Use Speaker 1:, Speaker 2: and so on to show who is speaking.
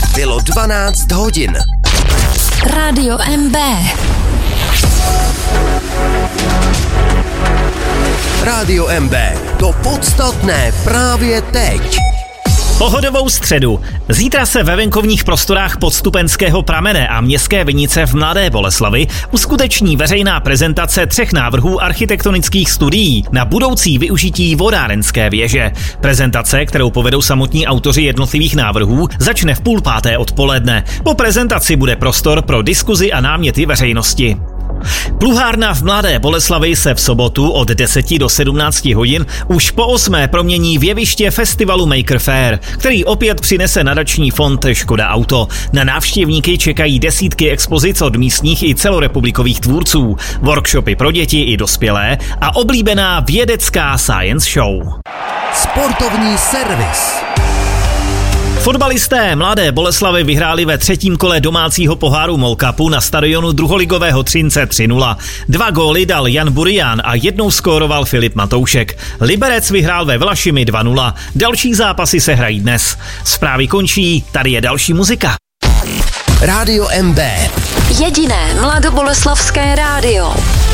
Speaker 1: Bylo 12 hodin.
Speaker 2: Rádio MB.
Speaker 1: Rádio MB. To podstatné právě teď.
Speaker 3: Pohodovou středu. Zítra se ve venkovních prostorách Podstupenského pramene a Městské Vinice v Mladé Boleslavi uskuteční veřejná prezentace 3 návrhů architektonických studií na budoucí využití vodárenské věže. Prezentace, kterou povedou samotní autoři jednotlivých návrhů, začne v 17:30 odpoledne. Po prezentaci bude prostor pro diskuzi a náměty veřejnosti. Pluhárna v Mladé Boleslavi se v sobotu od 10 do 17 hodin už po 8. promění v jeviště festivalu Maker Faire, který opět přinese nadační fond Škoda Auto. Na návštěvníky čekají desítky expozic od místních i celorepublikových tvůrců, workshopy pro děti i dospělé a oblíbená vědecká science show.
Speaker 1: Sportovní servis.
Speaker 3: Fotbalisté Mladé Boleslavy vyhráli ve 3. kole domácího poháru MOL Cupu na stadionu druholigového Třince 3-0. 2 góly dal Jan Burian a 1 skóroval Filip Matoušek. Liberec vyhrál ve Vlašimi 2-0. Další zápasy se hrají dnes. Zprávy končí, tady je další muzika.
Speaker 1: Rádio MB.
Speaker 2: Jediné mladoboleslavské rádio.